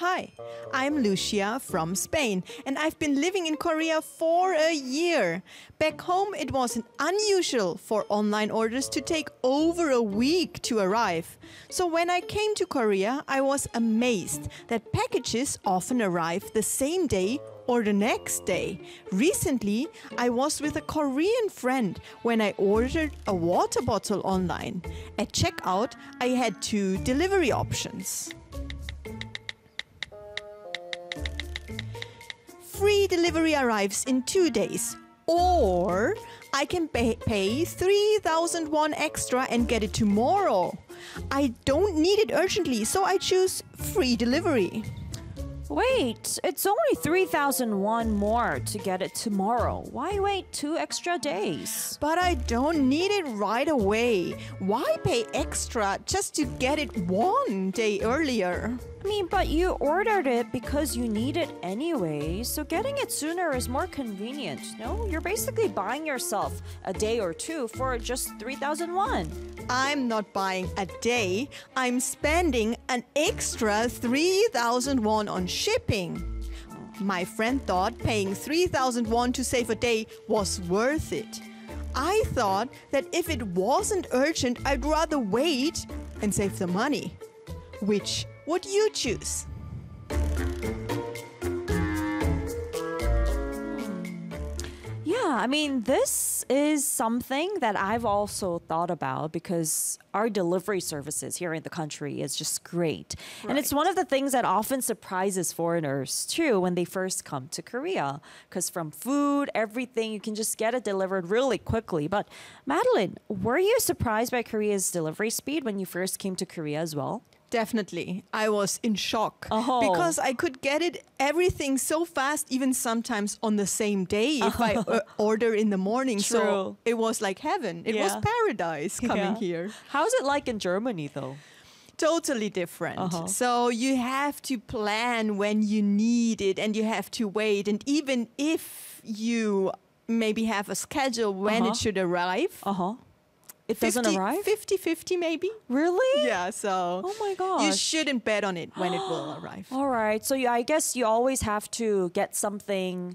Hi, I'm Lucia from Spain, and I've been living in Korea for a year. Back home, it wasn't unusual for online orders to take over a week to arrive. So when I came to Korea, I was amazed that packages often arrive the same day or the next day. Recently, I was with a Korean friend when I ordered a water bottle online. At checkout, I had two delivery options. Free delivery arrives in 2 days, or I can pay 3,000 won extra and get it tomorrow. I don't need it urgently, so I choose free delivery. Wait, it's only 3,001 more to get it tomorrow. Why wait 2 extra days? But I don't need it right away. Why pay extra just to get it 1 day earlier? I mean, but you ordered it because you need it anyway, so getting it sooner is more convenient. No, you're basically buying yourself a day or two for just 3,001. I'm not buying a day. I'm spending an extra 3,000 won on shipping. My friend thought paying 3,000 won to save a day was worth it. I thought that if it wasn't urgent, I'd rather wait and save the money. Which would you choose? Yeah, I mean, this is something that I've also thought about because our delivery services here in the country is just great. And it's one of the things that often surprises foreigners too when they first come to Korea. Because from food, everything, you can just get it delivered really quickly. But Madeline, were you surprised by Korea's delivery speed when you first came to Korea as well? Definitely. I was in shock Oh. because I could get it everything so fast, even sometimes on the same day if I order in the morning. So True. it was like heaven. It was Yeah. paradise coming Yeah. here. How's it like in Germany though? Totally different. So you have to plan when you need it and you have to wait. And even if you maybe have a schedule when it should arrive, It doesn't arrive? 50-50 maybe. Really? Yeah, so Oh my gosh. you shouldn't bet on it when it will arrive. All right. So I guess you always have to get something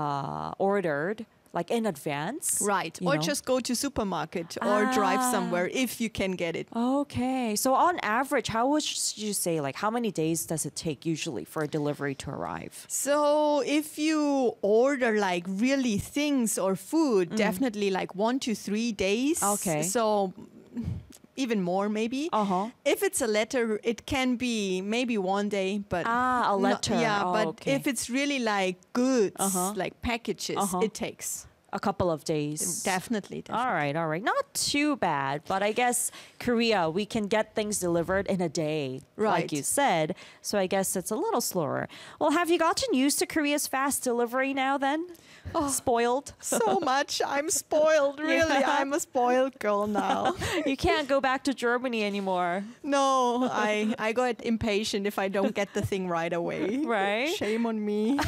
ordered like in advance. Right. you Or know? just go to supermarket or drive somewhere if you can get it. Okay. So on average, how would you say, like, how many days does it take usually for a delivery to arrive? So if you order like really things or food, definitely like 1 to 3 days. Okay. So even more maybe. If it's a letter, it can be maybe 1 day, but A letter. yeah, Oh, but okay. if it's really like goods, like packages, it takes A couple of days. definitely. All right. Not too bad, but I guess Korea, we can get things delivered in a day, like Right. you said. So I guess it's a little slower. Well, have you gotten used to Korea's fast delivery now then? Spoiled? So much. I'm spoiled, really. Yeah. I'm a spoiled girl now. You can't go back to Germany anymore. No, I got impatient if I don't get the thing right away. Right. Shame on me.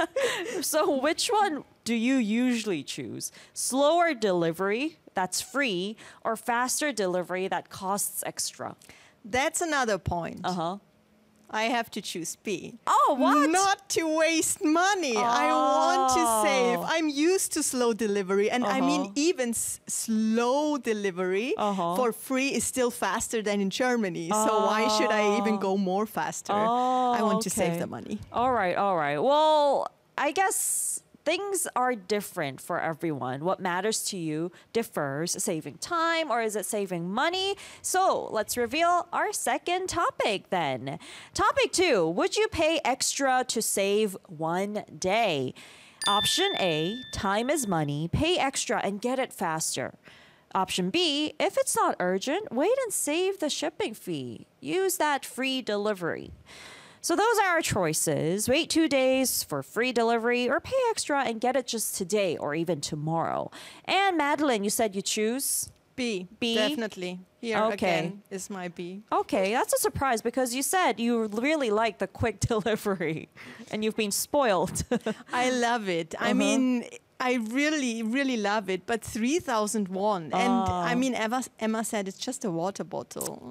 So which one do you usually choose? Slower delivery that's free or faster delivery that costs extra? That's another point. Uh-huh. I have to choose B. Oh, what? Not to waste money. I want to save. I'm used to slow delivery. And I mean, even slow delivery for free is still faster than in Germany. So why should I even go more faster? I want to save the money. All right. Well, I guess things are different for everyone. What matters to you differs. Saving time or is it saving money? So let's reveal our second topic then. Topic 2, would you pay extra to save 1 day? Option A, time is money, pay extra and get it faster. Option B, if it's not urgent, wait and save the shipping fee. Use that free delivery. So those are our choices. Wait 2 days for free delivery or pay extra and get it just today or even tomorrow. And Madeline, you said you choose? B. B? Definitely. Here Okay. again is my B. Okay, that's a surprise because you said you really like the quick delivery and you've been spoiled. I love it. I mean, I really, really love it, but 3,000 won. And I mean, Emma said it's just a water bottle.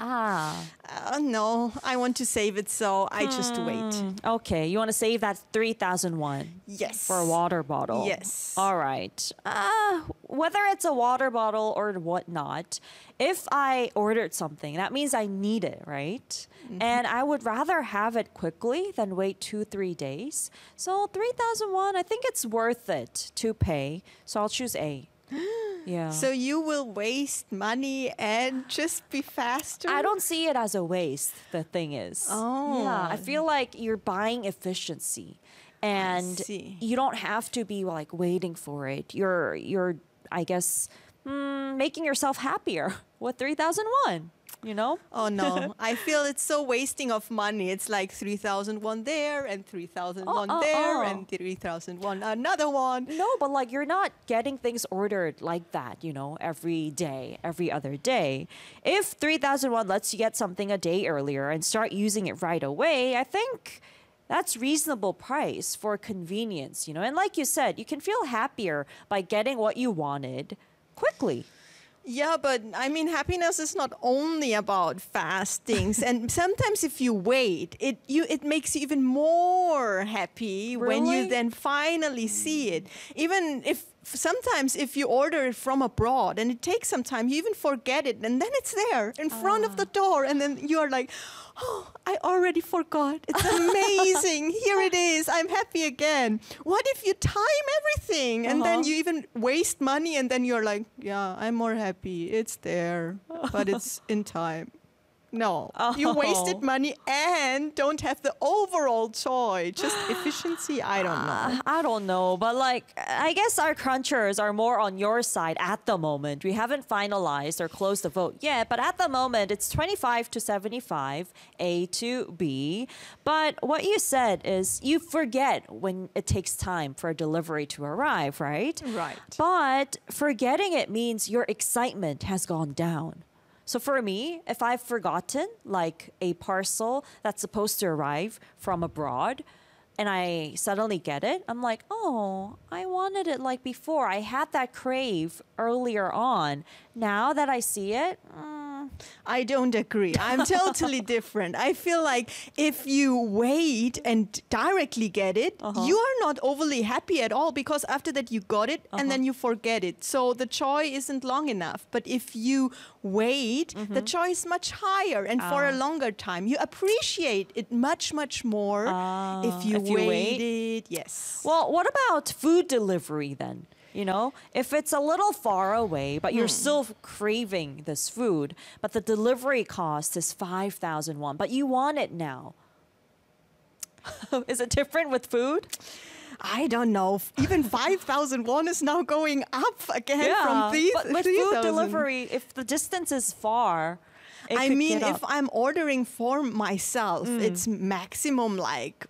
No, I want to save it, so I just wait. Okay, you want to save that 3,000 won Yes. for a water bottle. Yes. All right. Whether it's a water bottle or whatnot, if I ordered something, that means I need it, right? And I would rather have it quickly than wait 2-3 days. So 3,000 won, I think it's worth it to pay. So I'll choose A. Yeah. So you will waste money and just be faster? I don't see it as a waste, the thing is. Oh. Yeah, I feel like you're buying efficiency. And see. you don't have to be like waiting for it. You're I guess, making yourself happier with 3,001, you know? Oh no, I feel it's so wasting of money. It's like 3,001 there and 3,001 there and 3,001 another one. No, but like you're not getting things ordered like that, you know, every day, every other day. If 3,001 lets you get something a day earlier and start using it right away, I think that's reasonable price for convenience, you know. And like you said, you can feel happier by getting what you wanted quickly. Yeah, but I mean, happiness is not only about fast things. And sometimes if you wait, it makes you even more happy when you Really? then finally see it. Even if sometimes if you order it from abroad and it takes some time, you even forget it. And then it's there in front of the door. And then you are like, oh, I already forgot. It's amazing. Here it is. I'm happy again. What if you time everything and then you even waste money and then you're like, yeah, I'm more happy. It's there, but it's in time. No, you wasted money and don't have the overall joy. Just efficiency, I don't know. I don't know, but like, I guess our crunchers are more on your side at the moment. We haven't finalized or closed the vote yet, but at the moment, it's 25 to 75, A to B. But what you said is you forget when it takes time for a delivery to arrive, right? Right. But forgetting it means your excitement has gone down. So for me, if I've forgotten like a parcel that's supposed to arrive from abroad and I suddenly get it, I'm like, oh, I wanted it like before. I had that crave earlier on. Now that I see it, I don't agree. I'm totally different. I feel like if you wait and directly get it, you are not overly happy at all because after that you got it and then you forget it. So the joy isn't long enough. But if you wait, the joy is much higher and for a longer time. You appreciate it much, much more if you waited. Yes. well, what about food delivery then? You know, if it's a little far away, but you're still craving this food, but the delivery cost is 5,000 won, but you want it now. Is it different with food? I don't know. Even 5,000 won is now going up again from 3,000. But with food delivery, if the distance is far, it I could mean, get if up. I'm ordering for myself, it's maximum like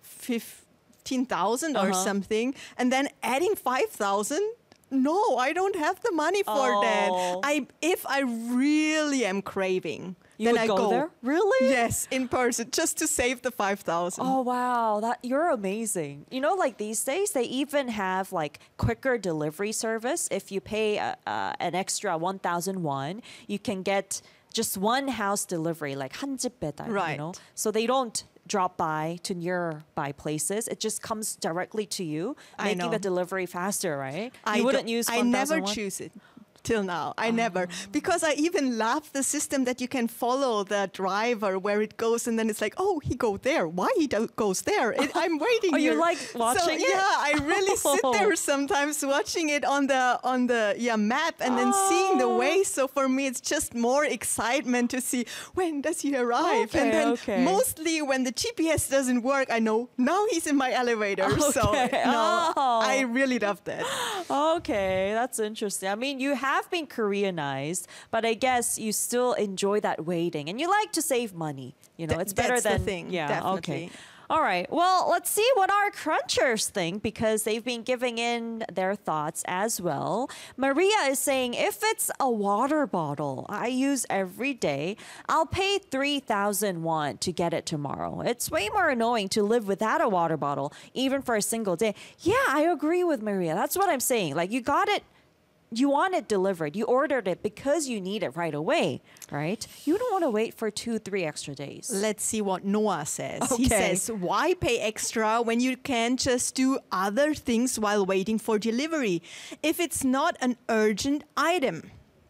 15,000 or something. And then adding 5,000, no, I don't have the money for that. If I really am craving, You then would I go there? Really? Yes, in person, just to save the 5,000. Oh wow, you're amazing. You know, like these days they even have like quicker delivery service. If you pay an extra 1,000 won, you can get just one house delivery, like 한집 배달. Right. You know, so they don't drop by to nearby places. It just comes directly to you, I making know. the delivery faster, right? I You wouldn't don't- use. I 1,000 never won? choose it. Till now, I never. Because I even love the system that you can follow the driver where it goes and then it's like, oh, he go there. Why he goes there? I'm waiting Oh, you here. like watching it? Yeah, I really sit there sometimes watching it on the map and then seeing the way. So for me, it's just more excitement to see when does he arrive. And then mostly when the GPS doesn't work, I know now he's in my elevator. So no, I really love that. Okay, that's interesting. I mean, you have been Koreanized, but I guess you still enjoy that waiting and you like to save money. You know, it's better That's the than thing, yeah. definitely. Okay. All right. Well, let's see what our crunchers think because they've been giving in their thoughts as well. Maria is saying if it's a water bottle I use every day, I'll pay 3,000 won to get it tomorrow. It's way more annoying to live without a water bottle, even for a single day. Yeah, I agree with Maria. That's what I'm saying. Like, you got it. You want it delivered. You ordered it because you need it right away, right? You don't want to wait for 2-3 extra days. Let's see what Noah says. He Okay. says, why pay extra when you can just do other things while waiting for delivery if it's not an urgent item?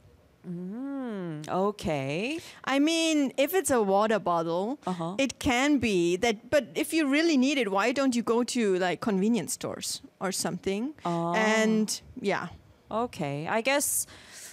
Okay. I mean, if it's a water bottle, it can be that. But if you really need it, why don't you go to like convenience stores or something? And yeah. Okay. I guess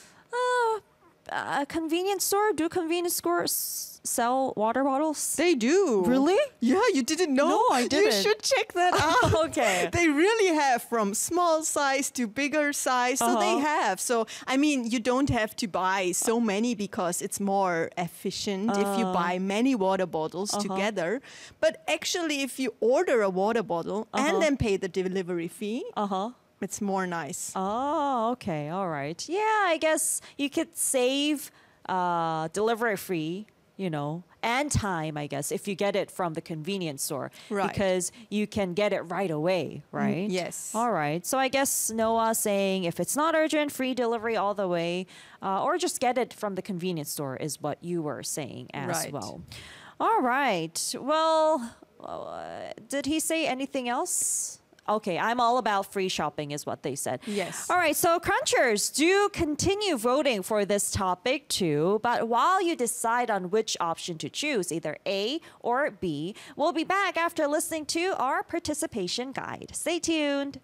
a convenience store. Do convenience stores sell water bottles? They do. Really? Yeah, you didn't know? No, I You didn't. should check that out. Okay. They really have from small size to bigger size. So they have. So, I mean, you don't have to buy so many because it's more efficient if you buy many water bottles together. But actually, if you order a water bottle and then pay the delivery fee, it's more nice. Oh, okay. All right. Yeah, I guess you could save delivery fee, and time, I guess, if you get it from the convenience store. Right. Because you can get it right away, right? yes. All right. So I guess Noah saying if it's not urgent, free delivery all the way, or just get it from the convenience store is what you were saying as Right. well. All right. Well, did he say anything else? Okay, I'm all about free shopping is what they said. Yes. All right, so crunchers, do continue voting for this topic too. But while you decide on which option to choose, either A or B, we'll be back after listening to our participation guide. Stay tuned.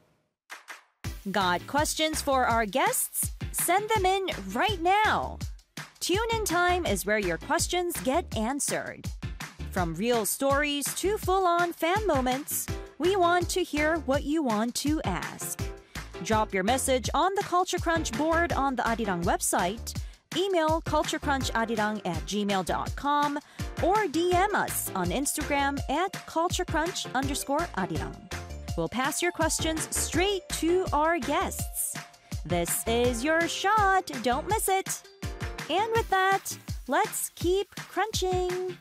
Got questions for our guests? Send them in right now. Tune in time is where your questions get answered. From real stories to full-on fan moments, we want to hear what you want to ask. Drop your message on the Culture Crunch board on the Arirang website, email culturecruncharirang@gmail.com, or DM us on Instagram at culturecrunch_arirang. We'll pass your questions straight to our guests. This is your shot. Don't miss it. And with that, let's keep crunching.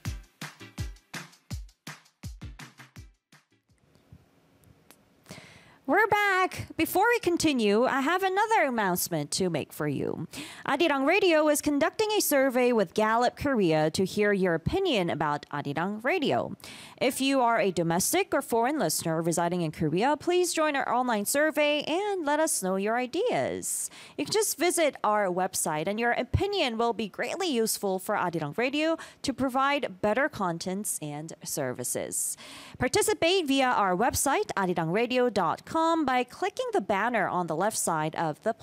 We're back. Before we continue, I have another announcement to make for you. Arirang Radio is conducting a survey with Gallup Korea to hear your opinion about Arirang Radio. If you are a domestic or foreign listener residing in Korea, please join our online survey and let us know your ideas. You can just visit our website and your opinion will be greatly useful for Arirang Radio to provide better contents and services. Participate via our website, arirangradio.com, by clicking the banner on the left side of the